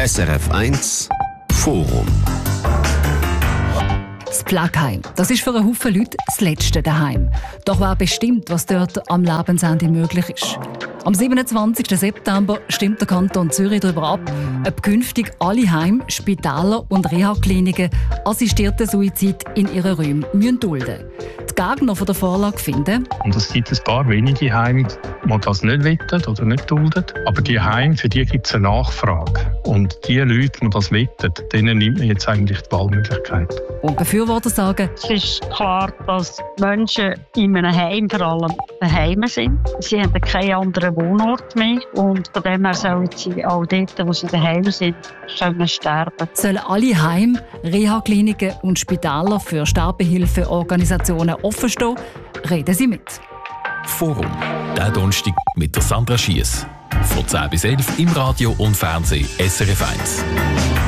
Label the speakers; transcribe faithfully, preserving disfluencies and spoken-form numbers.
Speaker 1: S R F eins Forum.
Speaker 2: Das Pflegeheim, das ist für einen Haufen Leute das letzte daheim. Doch wer bestimmt, was dort am Lebensende möglich ist? Am siebenundzwanzigsten September stimmt der Kanton Zürich darüber ab, ob künftig alle Heime, Spitäler und Reha-Kliniken assistierten Suizid in ihren Räumen dulden müssen. Die Gegner von der Vorlage finden,
Speaker 3: und es gibt ein paar wenige Heime, die das nicht wollen oder nicht dulden. Aber die Heime, für die gibt es eine Nachfrage. Und die Leute, die das wollen, denen nimmt man jetzt eigentlich die Wahlmöglichkeit.
Speaker 2: Und Befürworter sagen,
Speaker 4: es ist klar, dass Menschen in einem Heim vor allem daheim sind. Sie haben keinen anderen Wohnort mehr. Und von dem her sollen sie auch dort, wo sie daheim sind, können sterben.
Speaker 2: Sollen alle Heime, Reha-Kliniken und Spitäler für Sterbehilfeorganisationen offen stehen? Reden Sie mit.
Speaker 5: Forum, der Donnerstag mit der Sandra Schiess. Von zehn bis elf im Radio und Fernsehen S R F eins.